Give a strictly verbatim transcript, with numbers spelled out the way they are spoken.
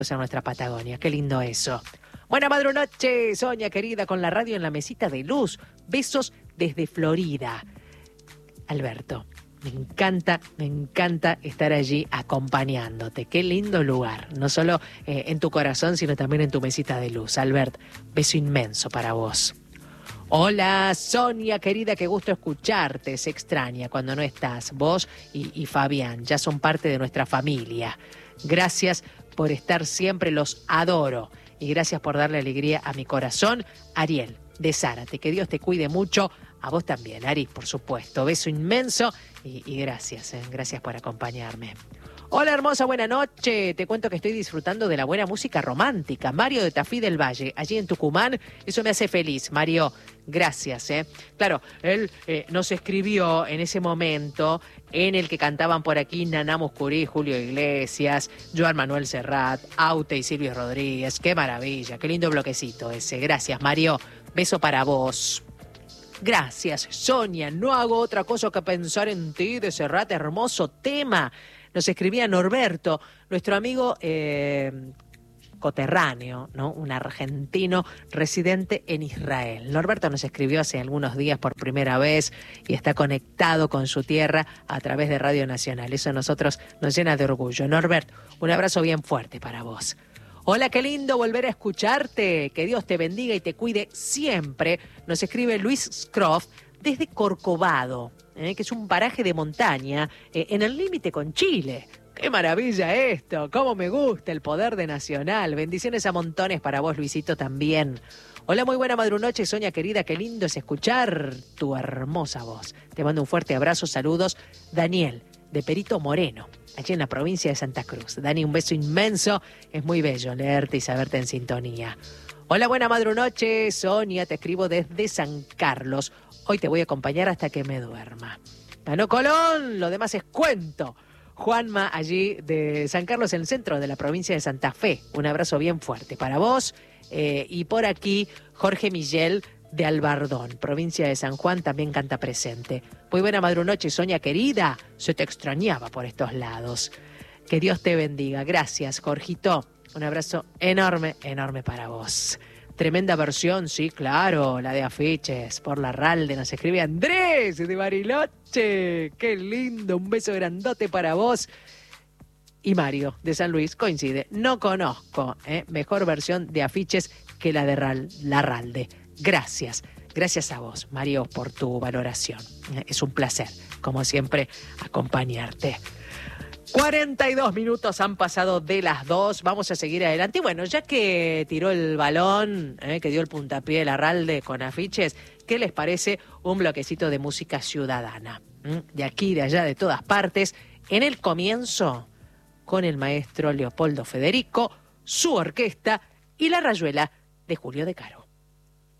a nuestra Patagonia. Qué lindo eso. Buena madrunoche, Sonia querida, con la radio en la mesita de luz. Besos desde Florida. Alberto, me encanta, me encanta estar allí acompañándote. Qué lindo lugar. No solo eh, en tu corazón, sino también en tu mesita de luz. Albert, beso inmenso para vos. Hola, Sonia querida, qué gusto escucharte. Se extraña cuando no estás. Vos y, y Fabián ya son parte de nuestra familia. Gracias por estar siempre, los adoro. Y gracias por darle alegría a mi corazón. Ariel, de Zárate, que Dios te cuide mucho. A vos también, Ari, por supuesto. Beso inmenso y, y gracias, eh, gracias por acompañarme. Hola hermosa, buena noche. Te cuento que estoy disfrutando de la buena música romántica. Mario de Tafí del Valle, allí en Tucumán. Eso me hace feliz, Mario. Gracias. ¿eh? Claro, él eh, nos escribió en ese momento en el que cantaban por aquí Naná Muscurí, Julio Iglesias, Joan Manuel Serrat, Aute y Silvio Rodríguez. Qué maravilla, qué lindo bloquecito ese. Gracias, Mario. Beso para vos. Gracias, Sonia. No hago otra cosa que pensar en ti, de Serrat. Hermoso tema. Nos escribía Norberto, nuestro amigo eh, coterráneo, ¿no? Un argentino residente en Israel. Norberto nos escribió hace algunos días por primera vez y está conectado con su tierra a través de Radio Nacional. Eso a nosotros nos llena de orgullo. Norbert, un abrazo bien fuerte para vos. Hola, qué lindo volver a escucharte. Que Dios te bendiga y te cuide siempre. Nos escribe Luis Scroff desde Corcovado, eh, que es un paraje de montaña eh, en el límite con Chile. ¡Qué maravilla esto! ¡Cómo me gusta el poder de Nacional! Bendiciones a montones para vos, Luisito, también. Hola, muy buena madrunoche, Sonia querida. Qué lindo es escuchar tu hermosa voz. Te mando un fuerte abrazo, saludos. Daniel, de Perito Moreno, allí en la provincia de Santa Cruz. Dani, un beso inmenso. Es muy bello leerte y saberte en sintonía. Hola, buena madrunoche, Sonia. Te escribo desde San Carlos. Hoy te voy a acompañar hasta que me duerma. Ganó Colón, lo demás es cuento. Juanma, allí de San Carlos, en el centro de la provincia de Santa Fe. Un abrazo bien fuerte para vos. Eh, y por aquí, Jorge Miguel, de Albardón, provincia de San Juan, también canta presente. Muy buena madrunoche, Sonia querida. Se te extrañaba por estos lados. Que Dios te bendiga. Gracias, Jorgito. Un abrazo enorme, enorme para vos. Tremenda versión, sí, claro, la de Afiches, por la Ralde. Nos escribe Andrés de Bariloche. Qué lindo, un beso grandote para vos. Y Mario de San Luis coincide. No conozco ¿eh? mejor versión de Afiches que la de Ral, la Ralde. Gracias, gracias a vos, Mario, por tu valoración. Es un placer, como siempre, acompañarte. cuarenta y dos minutos han pasado de las dos. Vamos a seguir adelante. Y bueno, ya que tiró el balón, eh, que dio el puntapié Larralde con Afiches, ¿qué les parece un bloquecito de música ciudadana? ¿Mm? De aquí, de allá, de todas partes. En el comienzo, con el maestro Leopoldo Federico, su orquesta y la rayuela de Julio De Caro.